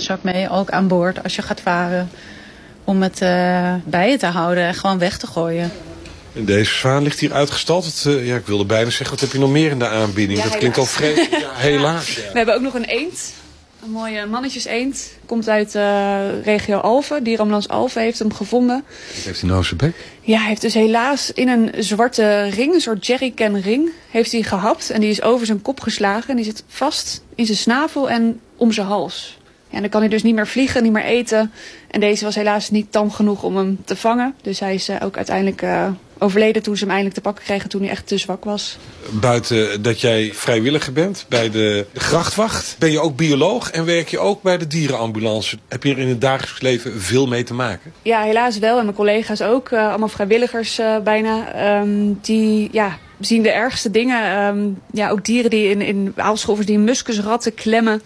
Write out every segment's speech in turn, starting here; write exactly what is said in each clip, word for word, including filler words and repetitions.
vuilniszak mee, ook aan boord als je gaat varen. Om het uh, bij je te houden en gewoon weg te gooien. En deze zwaan ligt hier uitgestald. Het, uh, ja, ik wilde bijna zeggen, wat heb je nog meer in de aanbieding? Ja, dat klinkt al vreselijk. Ja, helaas. Ja. We hebben ook nog een eend. Een mooie mannetjeseend. Komt uit uh, regio Alphen. Dierenambulance Alphen heeft hem gevonden. Wat heeft hij nou zijn bek? Ja, hij heeft dus helaas in een zwarte ring, een soort jerrycan ring, heeft hij gehapt. En die is over zijn kop geslagen. En die zit vast in zijn snavel en om zijn hals. Ja, en dan kan hij dus niet meer vliegen, niet meer eten. En deze was helaas niet tam genoeg om hem te vangen. Dus hij is uh, ook uiteindelijk uh, overleden toen ze hem eindelijk te pakken kregen, toen hij echt te zwak was. Buiten dat jij vrijwilliger bent bij de grachtwacht, ben je ook bioloog en werk je ook bij de dierenambulance. Heb je er in het dagelijks leven veel mee te maken? Ja, helaas wel. En mijn collega's ook. Uh, allemaal vrijwilligers uh, bijna. Um, die ja, zien de ergste dingen. Um, ja, ook dieren die in, in aalscholvers die in muskusratten klemmen.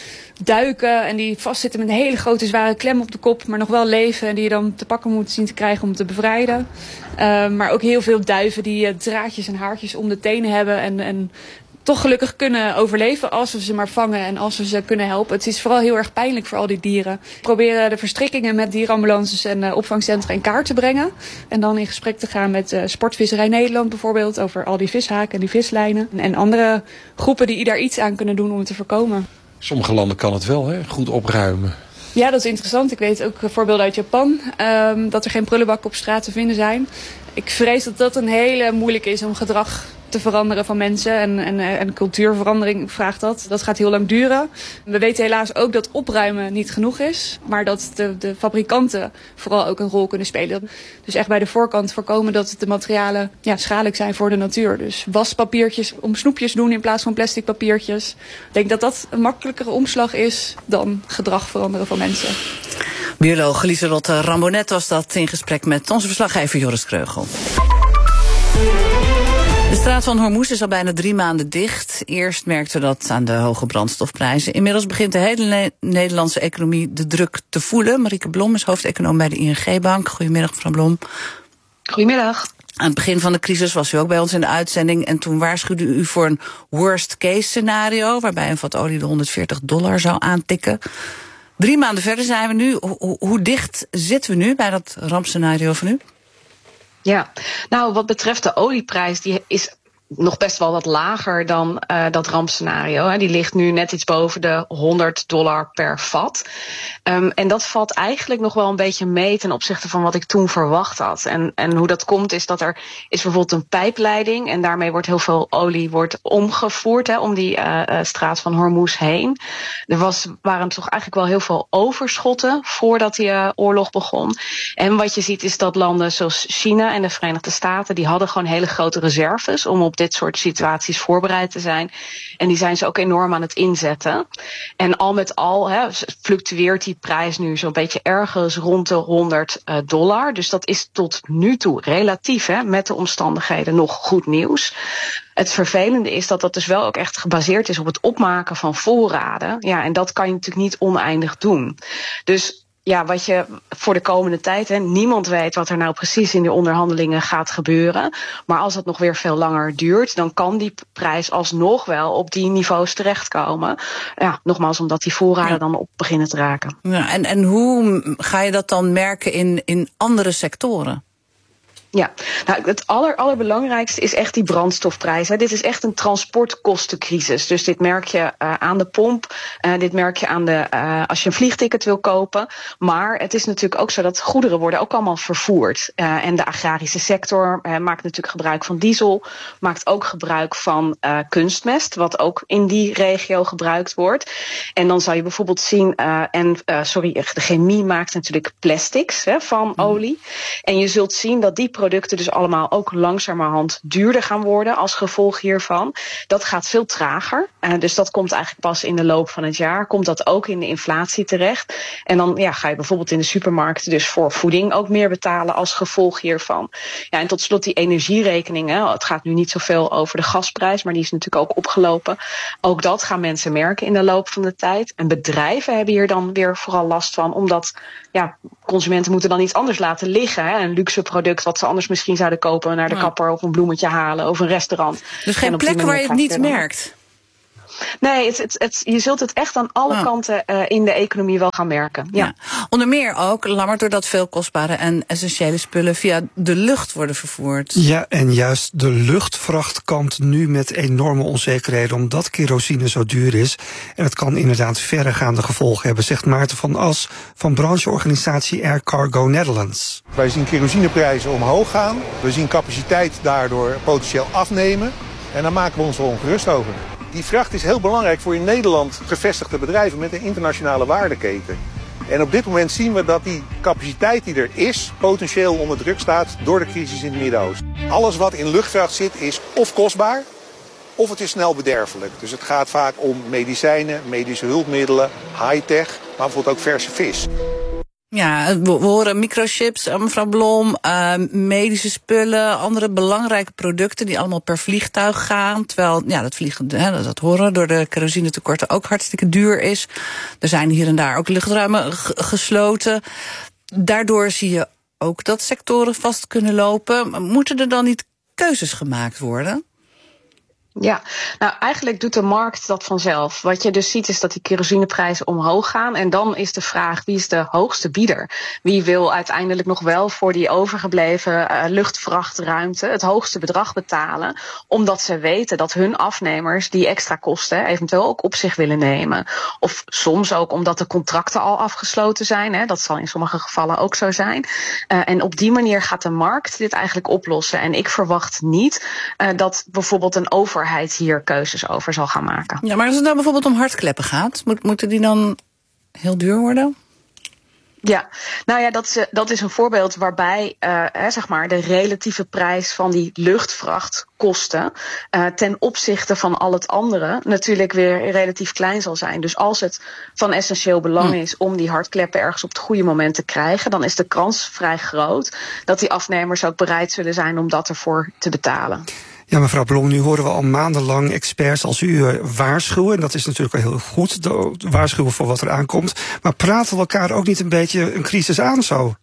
Duiken en die vastzitten met een hele grote zware klem op de kop, maar nog wel leven en die je dan te pakken moet zien te krijgen om te bevrijden. Uh, maar ook heel veel duiven die uh, draadjes en haartjes om de tenen hebben en, en toch gelukkig kunnen overleven als we ze maar vangen en als we ze kunnen helpen. Het is vooral heel erg pijnlijk voor al die dieren. We proberen de verstrikkingen met dierenambulances en uh, opvangcentra in kaart te brengen. En dan in gesprek te gaan met uh, Sportvisserij Nederland bijvoorbeeld over al die vishaken en die vislijnen. En andere groepen die daar iets aan kunnen doen om het te voorkomen. Sommige landen kan het wel, hè? Goed opruimen. Ja, dat is interessant. Ik weet ook voorbeelden uit Japan. Um, dat er geen prullenbakken op straat te vinden zijn. Ik vrees dat dat een hele moeilijk is om gedrag te veranderen van mensen. En, en, en cultuurverandering vraagt dat. Dat gaat heel lang duren. We weten helaas ook dat opruimen niet genoeg is. Maar dat de, de fabrikanten vooral ook een rol kunnen spelen. Dus echt bij de voorkant voorkomen dat de materialen ja, schadelijk zijn voor de natuur. Dus waspapiertjes om snoepjes doen in plaats van plastic papiertjes. Ik denk dat dat een makkelijkere omslag is dan gedrag veranderen van mensen. Bioloog Lieselotte Rambonet was dat in gesprek met onze verslaggever Joris Kreugel. De straat van Hormuz is al bijna drie maanden dicht. Eerst merkten we dat aan de hoge brandstofprijzen. Inmiddels begint de hele ne- Nederlandse economie de druk te voelen. Marieke Blom is hoofdeconoom bij de I N G-bank. Goedemiddag, mevrouw Blom. Goedemiddag. Aan het begin van de crisis was u ook bij ons in de uitzending. En toen waarschuwde u voor een worst-case scenario, waarbij een vat olie de honderdveertig dollar zou aantikken. Drie maanden verder zijn we nu. Hoe, hoe dicht zitten we nu bij dat rampscenario van u? Ja, nou wat betreft de olieprijs, die is nog best wel wat lager dan uh, dat rampscenario. Hè. Die ligt nu net iets boven de honderd dollar per vat. Um, en dat valt eigenlijk nog wel een beetje mee ten opzichte van wat ik toen verwacht had. En, en hoe dat komt is dat er is bijvoorbeeld een pijpleiding en daarmee wordt heel veel olie wordt omgevoerd hè, om die uh, uh, straat van Hormuz heen. Er was, waren toch eigenlijk wel heel veel overschotten voordat die uh, oorlog begon. En wat je ziet is dat landen zoals China en de Verenigde Staten, die hadden gewoon hele grote reserves om op dit soort situaties voorbereid te zijn. En die zijn ze ook enorm aan het inzetten. En al met al hè, fluctueert die prijs nu zo'n beetje ergens rond de honderd dollar. Dus dat is tot nu toe relatief hè, met de omstandigheden nog goed nieuws. Het vervelende is dat dat dus wel ook echt gebaseerd is op het opmaken van voorraden. Ja, en dat kan je natuurlijk niet oneindig doen. Dus ja, wat je voor de komende tijd, hè, niemand weet wat er nou precies in de onderhandelingen gaat gebeuren. Maar als het nog weer veel langer duurt, dan kan die prijs alsnog wel op die niveaus terechtkomen. Ja, nogmaals, omdat die voorraden ja. dan op beginnen te raken. Ja, en, en hoe ga je dat dan merken in, in andere sectoren? Ja, nou, het aller, allerbelangrijkste is echt die brandstofprijs. Hè. Dit is echt een transportkostencrisis. Dus dit merk je uh, aan de pomp, uh, dit merk je aan de, uh, als je een vliegticket wil kopen. Maar het is natuurlijk ook zo dat goederen worden ook allemaal vervoerd. Uh, en de agrarische sector uh, maakt natuurlijk gebruik van diesel, maakt ook gebruik van uh, kunstmest, wat ook in die regio gebruikt wordt. En dan zal je bijvoorbeeld zien, uh, en uh, sorry, de chemie maakt natuurlijk plastics hè, van olie. En je zult zien dat die producten dus allemaal ook langzamerhand duurder gaan worden als gevolg hiervan. Dat gaat veel trager. Uh, dus dat komt eigenlijk pas in de loop van het jaar. Komt dat ook in de inflatie terecht. En dan ja, ga je bijvoorbeeld in de supermarkten dus voor voeding ook meer betalen als gevolg hiervan. Ja, en tot slot die energierekeningen. Het gaat nu niet zoveel over de gasprijs, maar die is natuurlijk ook opgelopen. Ook dat gaan mensen merken in de loop van de tijd. En bedrijven hebben hier dan weer vooral last van, omdat ja, consumenten moeten dan iets anders laten liggen. Hè? Een luxe product wat ze anders misschien zouden kopen, naar de kapper of een bloemetje halen of een restaurant. Dus geen plek waar je het niet merkt? Nee, het, het, het, je zult het echt aan alle oh. kanten uh, in de economie wel gaan merken. Ja. Ja. Onder meer ook, Lammert, doordat veel kostbare en essentiële spullen via de lucht worden vervoerd. Ja, en juist de luchtvracht kampt nu met enorme onzekerheden, omdat kerosine zo duur is. En het kan inderdaad verregaande gevolgen hebben, zegt Maarten van As van brancheorganisatie Air Cargo Netherlands. Wij zien kerosineprijzen omhoog gaan. We zien capaciteit daardoor potentieel afnemen. En daar maken we ons wel ongerust over. Die vracht is heel belangrijk voor in Nederland gevestigde bedrijven met een internationale waardeketen. En op dit moment zien we dat die capaciteit die er is, potentieel onder druk staat door de crisis in het Midden-Oosten. Alles wat in luchtvracht zit is of kostbaar, of het is snel bederfelijk. Dus het gaat vaak om medicijnen, medische hulpmiddelen, high-tech, maar bijvoorbeeld ook verse vis. Ja, we horen microchips, mevrouw Blom, uh, medische spullen, andere belangrijke producten die allemaal per vliegtuig gaan. Terwijl, ja, dat vliegen, hè, dat horen door de kerosinetekorten ook hartstikke duur is. Er zijn hier en daar ook luchtruimen g- gesloten. Daardoor zie je ook dat sectoren vast kunnen lopen. Moeten er dan niet keuzes gemaakt worden? Ja, nou eigenlijk doet de markt dat vanzelf. Wat je dus ziet is dat die kerosineprijzen omhoog gaan. En dan is de vraag, wie is de hoogste bieder? Wie wil uiteindelijk nog wel voor die overgebleven uh, luchtvrachtruimte het hoogste bedrag betalen? Omdat ze weten dat hun afnemers die extra kosten eventueel ook op zich willen nemen. Of soms ook omdat de contracten al afgesloten zijn. Hè, dat zal in sommige gevallen ook zo zijn. Uh, en op die manier gaat de markt dit eigenlijk oplossen. En ik verwacht niet uh, dat bijvoorbeeld een over hier keuzes over zal gaan maken. Ja, maar als het nou bijvoorbeeld om hartkleppen gaat, moet, moeten die dan heel duur worden? Ja, nou ja, dat is, dat is een voorbeeld waarbij uh, hè, zeg maar de relatieve prijs van die luchtvrachtkosten uh, ten opzichte van al het andere natuurlijk weer relatief klein zal zijn. Dus als het van essentieel belang is om die hartkleppen ergens op het goede moment te krijgen, dan is de kans vrij groot dat die afnemers ook bereid zullen zijn om dat ervoor te betalen. Ja, mevrouw Blom, nu horen we al maandenlang experts als u uh, waarschuwen. En dat is natuurlijk wel heel goed, de, waarschuwen voor wat er aankomt. Maar praten we elkaar ook niet een beetje een crisis aan zo?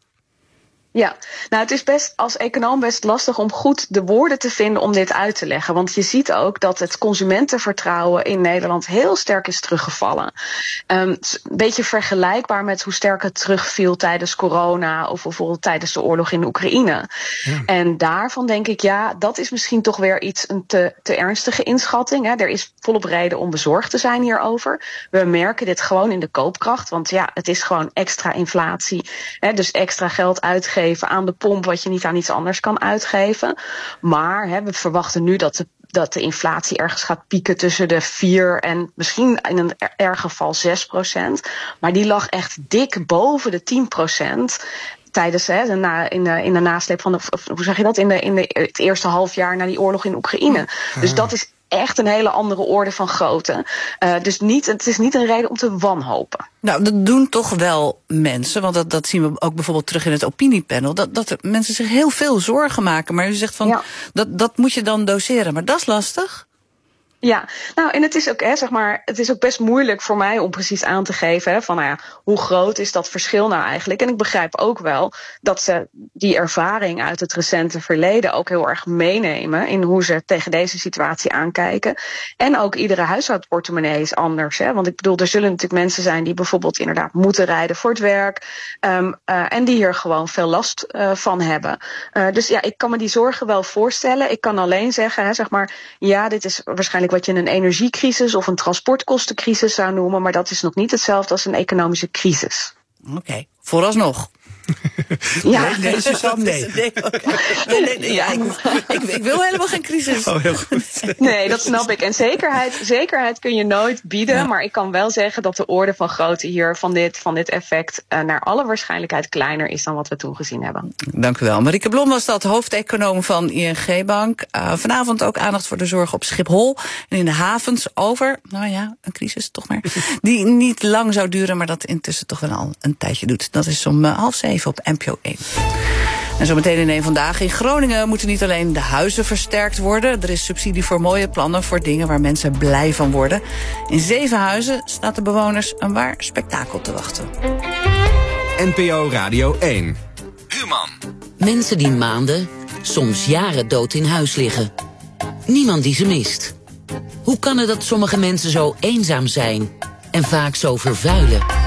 Ja, nou het is best als econoom best lastig om goed de woorden te vinden om dit uit te leggen. Want je ziet ook dat het consumentenvertrouwen in Nederland heel sterk is teruggevallen. Um, het is een beetje vergelijkbaar met hoe sterk het terugviel tijdens corona of bijvoorbeeld tijdens de oorlog in Oekraïne. Ja. En daarvan denk ik, ja, dat is misschien toch weer iets een te, te ernstige inschatting. Hè. Er is volop reden om bezorgd te zijn hierover. We merken dit gewoon in de koopkracht, want ja, het is gewoon extra inflatie. Hè, dus extra geld uitgeven aan de pomp wat je niet aan iets anders kan uitgeven. Maar hè, we verwachten nu dat de, dat de inflatie ergens gaat pieken tussen de vier en misschien in een erg geval zes procent. Maar die lag echt dik boven de tien procent. Tijdens hè, de na, in, de, in de nasleep van de, hoe zeg je dat, in, de, in de, het eerste half jaar na die oorlog in Oekraïne. Ja. Dus dat is echt een hele andere orde van grootte. Uh, dus niet, het is niet een reden om te wanhopen. Nou, dat doen toch wel mensen, want dat, dat zien we ook bijvoorbeeld terug in het opiniepanel, dat, dat er mensen zich heel veel zorgen maken. Maar u zegt van, ja. dat, dat moet je dan doseren, maar dat is lastig. Ja, nou en het is ook, hè, zeg maar, het is ook best moeilijk voor mij om precies aan te geven hè, van, nou ja, hoe groot is dat verschil nou eigenlijk? En ik begrijp ook wel dat ze die ervaring uit het recente verleden ook heel erg meenemen in hoe ze tegen deze situatie aankijken. En ook iedere huishoudportemonnee is anders, hè? Want ik bedoel, er zullen natuurlijk mensen zijn die bijvoorbeeld inderdaad moeten rijden voor het werk um, uh, en die hier gewoon veel last uh, van hebben. Uh, dus ja, ik kan me die zorgen wel voorstellen. Ik kan alleen zeggen, hè, zeg maar, ja, dit is waarschijnlijk wat je een energiecrisis of een transportkostencrisis zou noemen, maar dat is nog niet hetzelfde als een economische crisis. Oké, okay. Vooralsnog. Ja. Nee, nee, Suzanne, nee. Nee, okay. nee, nee, nee ja, ik, ik, ik wil helemaal geen crisis. Oh, heel goed. Nee, dat snap ik. En zekerheid, zekerheid kun je nooit bieden. Ja. Maar ik kan wel zeggen dat de orde van grootte hier van dit, van dit effect uh, naar alle waarschijnlijkheid kleiner is dan wat we toen gezien hebben. Dank u wel. Marieke Blom was dat, hoofdeconoom van I N G Bank. Uh, vanavond ook aandacht voor de zorg op Schiphol en in de havens over, nou ja, een crisis toch maar, die niet lang zou duren, maar dat intussen toch wel al een tijdje doet. Dat is om uh, half zeven op N P O één. En zometeen in één Vandaag. In Groningen moeten niet alleen de huizen versterkt worden. Er is subsidie voor mooie plannen voor dingen waar mensen blij van worden. In zeven huizen staat de bewoners een waar spektakel te wachten. N P O Radio één. Human. Mensen die maanden, soms jaren dood in huis liggen. Niemand die ze mist. Hoe kan het dat sommige mensen zo eenzaam zijn en vaak zo vervuilen?